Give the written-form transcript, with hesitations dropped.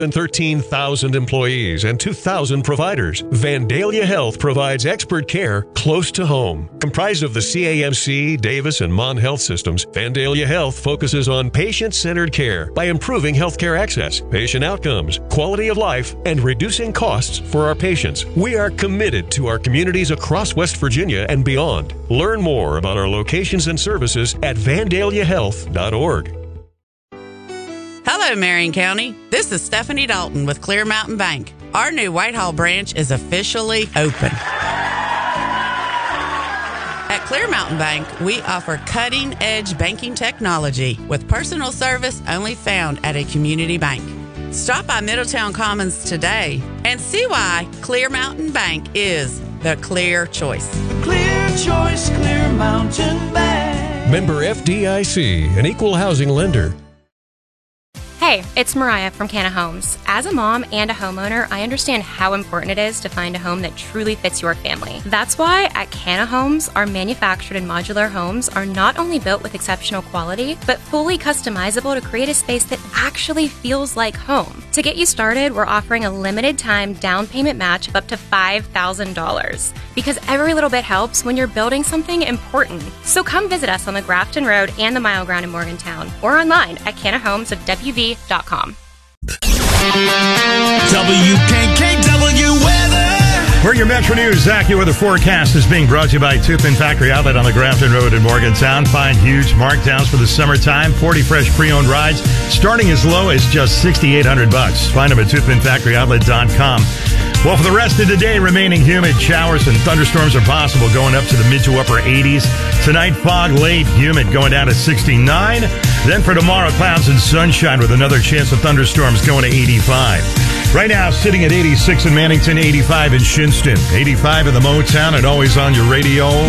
13,000 employees and 2,000 providers, Vandalia Health provides expert care close to home. Comprised of the CAMC, Davis, and Mon Health systems, Vandalia Health focuses on patient-centered care by improving healthcare access, patient outcomes, quality of life, and reducing costs for our patients. We are committed to our communities across West Virginia and beyond. Learn more about our locations and services at vandaliahealth.org. Hello, Marion County. This is Stephanie Dalton with Clear Mountain Bank. Our new Whitehall branch is officially open. At Clear Mountain Bank, we offer cutting-edge banking technology with personal service only found at a community bank. Stop by Middletown Commons today and see why Clear Mountain Bank is the clear choice. Clear choice, Clear Mountain Bank. Member FDIC, an equal housing lender. Hey, it's Mariah from Canna Homes. As a mom and a homeowner, I understand how important it is to find a home that truly fits your family. That's why at Canna Homes, our manufactured and modular homes are not only built with exceptional quality, but fully customizable to create a space that actually feels like home. To get you started, we're offering a limited time down payment match of up to $5,000. Because every little bit helps when you're building something important. So come visit us on the Grafton Road and the Mile Ground in Morgantown, or online at CannaHomesWV.com. WKKW weather. For your Metro News, AccuWeather forecast is being brought to you by Toothpin Factory Outlet on the Grafton Road in Morgantown. Find huge markdowns for the summertime. 40 fresh pre-owned rides starting as low as just $6,800. Find them at toothpinfactoryoutlet.com. Well, for the rest of the day, remaining humid, showers and thunderstorms are possible, going up to the mid to upper 80s. Tonight, fog late, humid, going down to 69. Then for tomorrow, clouds and sunshine with another chance of thunderstorms, going to 85. Right now, sitting at 86 in Mannington, 85 in Shinston, 85 in the Motown, and always on your radio.